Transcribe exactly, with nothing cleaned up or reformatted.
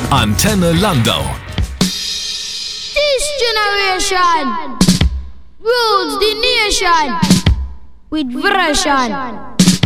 Antenne Landau. This generation rules the nation with version.